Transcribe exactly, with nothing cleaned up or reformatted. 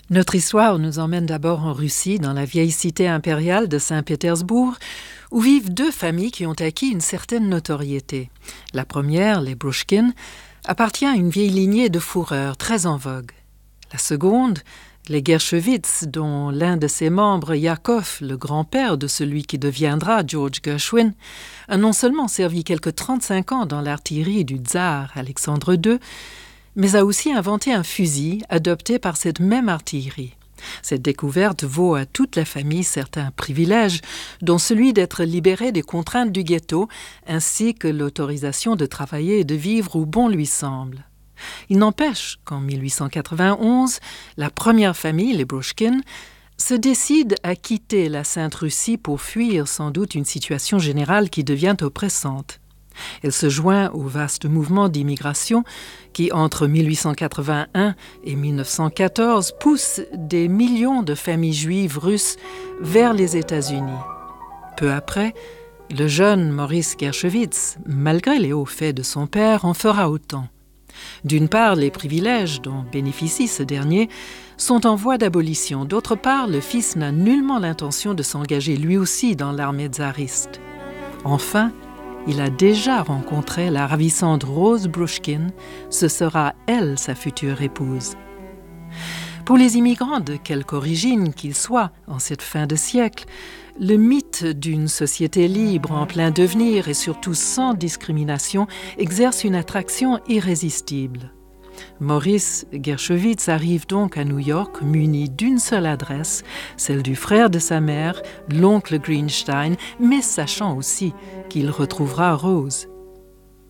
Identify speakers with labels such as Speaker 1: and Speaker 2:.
Speaker 1: Notre histoire nous emmène d'abord en Russie, dans la vieille cité impériale de Saint-Pétersbourg, où vivent deux familles qui ont acquis une certaine notoriété. La première, les Bruchkin, appartient à une vieille lignée de fourreurs très en vogue. La seconde, les Gershowitz, dont l'un de ses membres, Yakov, le grand-père de celui qui deviendra George Gershwin, a non seulement servi quelque trente-cinq ans dans l'artillerie du tsar Alexandre deux, mais a aussi inventé un fusil adopté par cette même artillerie. Cette découverte vaut à toute la famille certains privilèges, dont celui d'être libéré des contraintes du ghetto, ainsi que l'autorisation de travailler et de vivre où bon lui semble. Il n'empêche qu'en mille huit cent quatre-vingt-onze, la première famille, les Bruchkin, se décide à quitter la Sainte-Russie pour fuir sans doute une situation générale qui devient oppressante. Elle se joint au vaste mouvement d'immigration qui, entre mille huit cent quatre-vingt-un et mille neuf cent quatorze, pousse des millions de familles juives russes vers les États-Unis. Peu après, le jeune Maurice Gershowitz, malgré les hauts faits de son père, en fera autant. D'une part, les privilèges dont bénéficie ce dernier sont en voie d'abolition. D'autre part, le fils n'a nullement l'intention de s'engager lui aussi dans l'armée tsariste. Enfin, il a déjà rencontré la ravissante Rose Bruchkin. Ce sera elle sa future épouse. Pour les immigrants de quelque origine qu'ils soient en cette fin de siècle, le mythe d'une société libre en plein devenir et surtout sans discrimination exerce une attraction irrésistible. Maurice Gershowitz arrive donc à New York muni d'une seule adresse, celle du frère de sa mère, l'oncle Greenstein, mais sachant aussi qu'il retrouvera Rose.